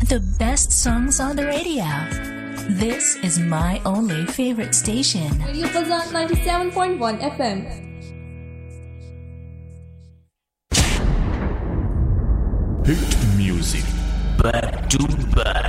The best songs on the radio. This is my only favorite station. Radio Fazan 97.1 FM. Hit music back to back.